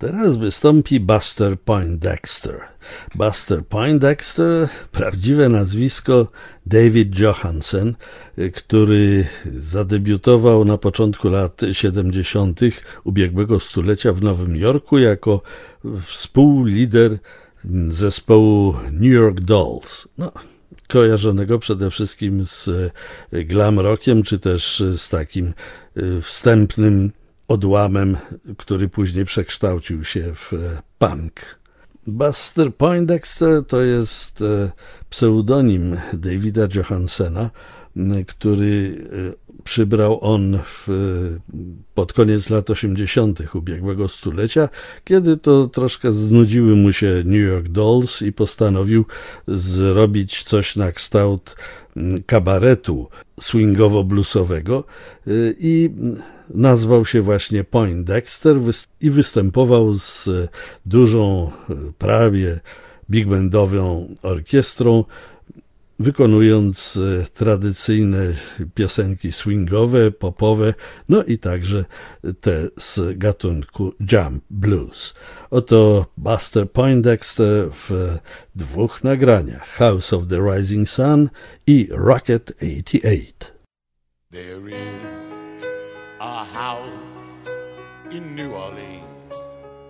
Teraz wystąpi Buster Poindexter. Buster Poindexter, prawdziwe nazwisko David Johansen, który zadebiutował na początku lat 70. ubiegłego stulecia w Nowym Jorku jako współlider zespołu New York Dolls. Kojarzonego przede wszystkim z glam rockiem, czy też z takim wstępnym odłamem, który później przekształcił się w punk. Buster Poindexter to jest pseudonim Davida Johansena, który przybrał on pod koniec lat 80. ubiegłego stulecia, kiedy to troszkę znudziły mu się New York Dolls i postanowił zrobić coś na kształt kabaretu swingowo-bluesowego i nazwał się właśnie Poindexter i występował z dużą, prawie big bandową orkiestrą, wykonując tradycyjne piosenki swingowe, popowe, i także te z gatunku jump blues. Oto Buster Poindexter w dwóch nagraniach: House of the Rising Sun i Rocket 88. There is a house in New Orleans